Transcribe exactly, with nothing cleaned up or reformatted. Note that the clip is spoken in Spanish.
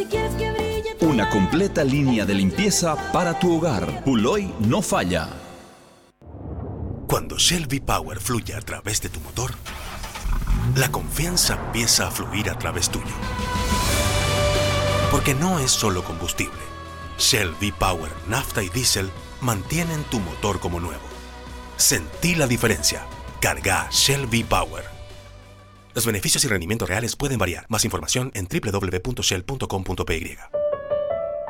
Si quieres que brille tu Una completa línea de limpieza para tu hogar. Puloy no falla. Cuando Shell V-Power fluye a través de tu motor, la confianza empieza a fluir a través tuyo. Porque no es solo combustible. Shell V-Power, nafta y diésel mantienen tu motor como nuevo. Sentí la diferencia. Carga Shell V-Power. Los beneficios y rendimientos reales pueden variar. Más información en doble u doble u doble u punto shell punto com punto p y.